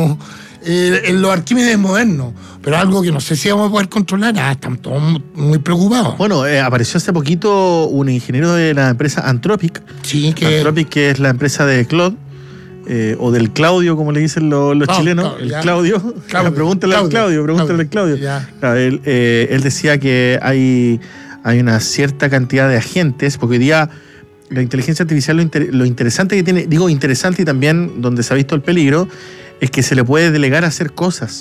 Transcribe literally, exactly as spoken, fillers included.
como eh, en los Arquímedes modernos, pero algo que no sé si vamos a poder controlar. Ah, están todos muy preocupados. Bueno, eh, apareció hace poquito un ingeniero de la empresa Anthropic. Sí, que... Anthropic, que es la empresa de Claude, eh, o del Claudio, como le dicen los, los no, chilenos, no, el ya. Claudio. Claudio. Pregúntale al Claudio, pregúntale al Claudio. Ya. Claro, él, eh, él decía que hay, hay una cierta cantidad de agentes, porque hoy día la inteligencia artificial, lo, inter, lo interesante que tiene, digo interesante y también donde se ha visto el peligro, es que se le puede delegar a hacer cosas.